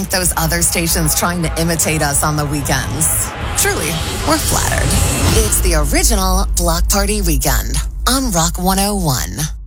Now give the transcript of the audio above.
thank those other stations trying to imitate us on the weekends. Truly, we're flattered. It's the original Block Party Weekend on Rock 101.